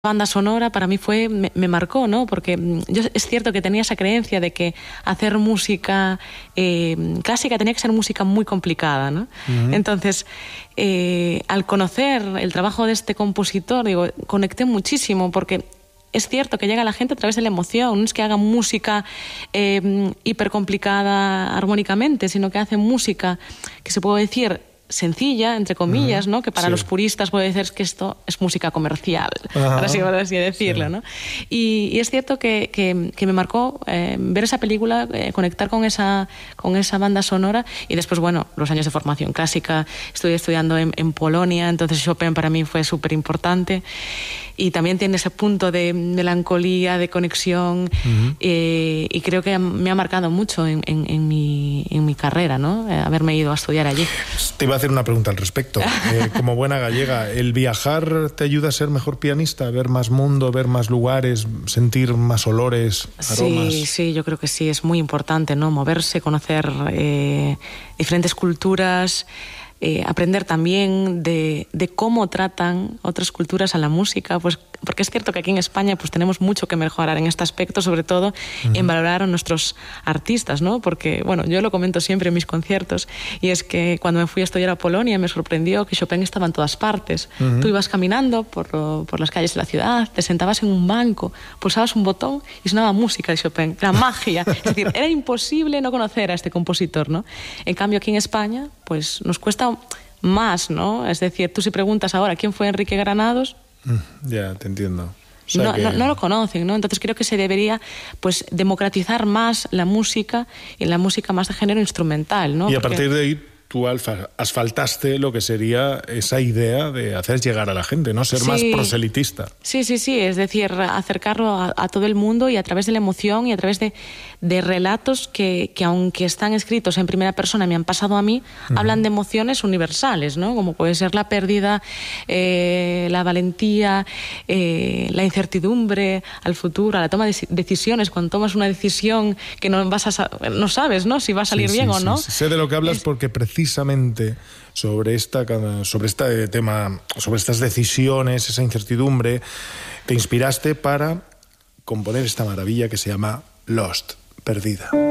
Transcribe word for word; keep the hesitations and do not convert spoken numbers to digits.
banda sonora para mí fue, me, me marcó, ¿no? Porque yo, es cierto que tenía esa creencia de que hacer música eh, clásica tenía que ser música muy complicada, ¿no? Uh-huh. Entonces, eh, al conocer el trabajo de este compositor, digo, conecté muchísimo porque es cierto que llega a la gente a través de la emoción, no es que haga música eh, hiper complicada armónicamente, sino que hace música que se puede decir sencilla, entre comillas, uh-huh. ¿no? Que para sí. los puristas puede decir que esto es música comercial, uh-huh. para así, para así decirlo, sí. ¿no? Y, y es cierto que, que, que me marcó eh, ver esa película, eh, conectar con esa, con esa banda sonora y después, bueno, los años de formación clásica, estuve estudiando en, en Polonia, entonces Chopin para mí fue súper importante y también tiene ese punto de melancolía, de conexión uh-huh. eh, y creo que me ha marcado mucho en, en, en, mi, en mi carrera, ¿no? Eh, haberme ido a estudiar allí. Te iba a hacer una pregunta al respecto. Eh, como buena gallega, ¿el viajar te ayuda a ser mejor pianista? ¿Ver más mundo, ver más lugares, sentir más olores, aromas? Sí, sí, yo creo que sí, es muy importante, ¿no? Moverse, conocer eh, diferentes culturas, eh, aprender también de, de cómo tratan otras culturas a la música, pues porque es cierto que aquí en España pues tenemos mucho que mejorar en este aspecto, sobre todo uh-huh. en valorar a nuestros artistas, ¿no? Porque, bueno, yo lo comento siempre en mis conciertos, y es que cuando me fui a estudiar a Polonia me sorprendió que Chopin estaba en todas partes. Uh-huh. Tú ibas caminando por, por las calles de la ciudad, te sentabas en un banco, pulsabas un botón y sonaba música de Chopin. Era magia. Es decir, era imposible no conocer a este compositor, ¿no? En cambio, aquí en España, pues nos cuesta más, ¿no? Es decir, tú si preguntas ahora quién fue Enrique Granados, ya, te entiendo. O sea no, que... no, no lo conocen, ¿no? Entonces creo que se debería pues democratizar más la música y la música más de género instrumental, ¿no? Y a Porque... partir de ahí tú alfa, asfaltaste lo que sería esa idea de hacer llegar a la gente, ¿no? Ser sí, más proselitista. Sí, sí, sí, es decir, acercarlo a, a todo el mundo y a través de la emoción y a través de, de relatos que, que, aunque están escritos en primera persona, me han pasado a mí, uh-huh. hablan de emociones universales, ¿no? Como puede ser la pérdida, eh, la valentía, eh, la incertidumbre al futuro, a la toma de decisiones, cuando tomas una decisión que no, vas a, no sabes, ¿no? Si va a salir sí, bien sí, o no. Sí, sé de lo que hablas es... porque precisamente precisamente sobre esta sobre este tema, sobre estas decisiones, esa incertidumbre, te inspiraste para componer esta maravilla que se llama Lost, Perdida.